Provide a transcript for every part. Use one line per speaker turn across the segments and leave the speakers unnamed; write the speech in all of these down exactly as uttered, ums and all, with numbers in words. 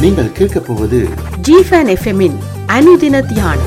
நீங்கள் கேட்கப் போவது
ஜிஃபன் எஃப்எம்மின் அனுதின தியானம்.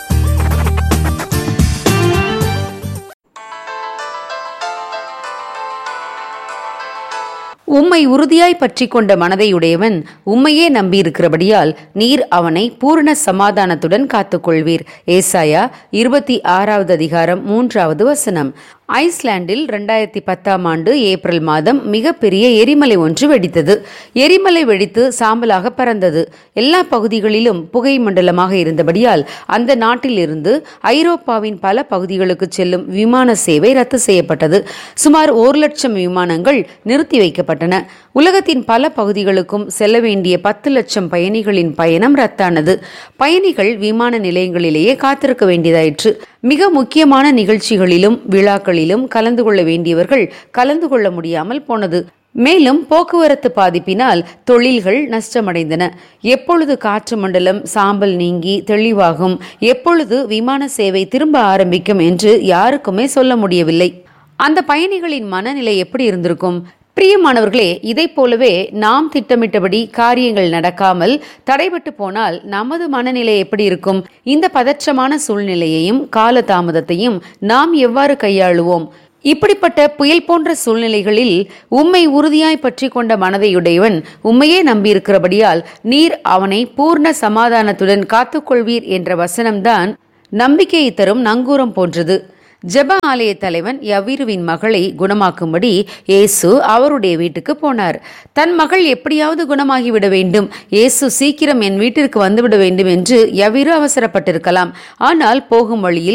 உம்மை உறுதியாய் பற்றி கொண்ட மனதையுடையவன் உம்மையே நம்பியிருக்கிறபடியால் நீர் அவனை பூரண சமாதானத்துடன் காத்துக்கொள்வீர். ஏசாயா இருபத்தி ஆறாவது அதிகாரம் மூன்றாவது வசனம். ஐஸ்லாண்டில் இரண்டாயிரத்தி பத்தாம் ஆண்டு ஏப்ரல் மாதம் மிகப்பெரிய எரிமலை ஒன்று வெடித்தது. எரிமலை வெடித்து சாம்பலாக பறந்தது. எல்லா பகுதிகளிலும் புகை மண்டலமாக இருந்தபடியால் அந்த நாட்டில் இருந்து ஐரோப்பாவின் பல பகுதிகளுக்கு செல்லும் விமான சேவை ரத்து செய்யப்பட்டது. சுமார் ஒரு லட்சம் விமானங்கள் நிறுத்தி வைக்கப்பட்டன. உலகத்தின் பல பகுதிகளுக்கும் செல்ல வேண்டிய பத்து லட்சம் பயணிகளின் பயணம் ரத்தானது. பயணிகள் விமான நிலையங்களிலேயே காத்திருக்க வேண்டியதாயிற்று. மிக முக்கியமான நிகழ்ச்சிகளிலும் விழாக்களிலும் கலந்து கொள்ள வேண்டியவர்கள் கலந்து கொள்ள முடியாமல் போனது. மேலும் போக்குவரத்து பாதிப்பினால் தொழில்கள் நஷ்டமடைந்தன. எப்பொழுது காற்று மண்டலம் சாம்பல் நீங்கி தெளிவாகும், எப்பொழுது விமான சேவை திரும்ப ஆரம்பிக்கும் என்று யாருக்குமே சொல்ல முடியவில்லை. அந்த பயணிகளின் மனநிலை எப்படி இருந்திருக்கும்? பிரியமானவர்களே, இதை போலவே நாம் திட்டமிட்டபடி காரியங்கள் நடக்காமல் தடைபட்டு போனால் நமது மனநிலை எப்படி இருக்கும்? இந்த பதற்றமான சூழ்நிலையையும் கால தாமதத்தையும் நாம் எவ்வாறு கையாளுவோம்? இப்படிப்பட்ட புயல் போன்ற சூழ்நிலைகளில் உம்மை உறுதியாய் பற்றி கொண்ட மனதையுடையவன் உம்மையே நம்பியிருக்கிறபடியால் நீர் அவனை பூர்ண சமாதானத்துடன் காத்துக்கொள்வீர் என்ற வசனம்தான் நம்பிக்கையை தரும் நங்கூரம் போன்றது. ஜெப ஆலய தலைவன் யவீருவின் மகளை குணமாக்கும்படி இயேசு அவருடைய வீட்டுக்கு போனார். தன் மகள் எப்படியாவது குணமாகிவிட வேண்டும், இயேசு சீக்கிரம் என் வீட்டிற்கு வந்துவிட வேண்டும் என்று யவீரு அவசரப்பட்டிருக்கலாம். ஆனால் போகும் வழியில்